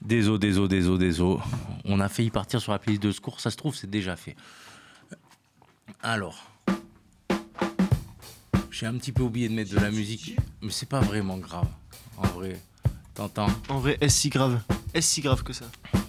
Désolé. On a failli partir sur la playlist de secours, ça se trouve, c'est déjà fait. Alors, j'ai un petit peu oublié de mettre de la musique, mais c'est pas vraiment grave. En vrai, t'entends? En vrai, est-ce si grave? Est-ce si grave que ça?